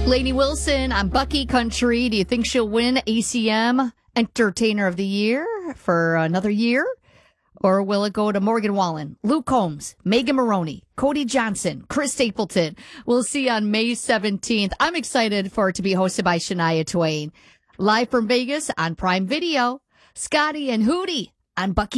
Lainey Wilson on Bucky Country. Do you think she'll win ACM Entertainer of the Year for another year? Or will it go to Morgan Wallen, Luke Combs, Megan Maroney, Cody Johnson, Chris Stapleton? We'll see on May 17th. I'm excited for it to be hosted by Shania Twain. Live from Vegas on Prime Video, Scotty and Hootie on Bucky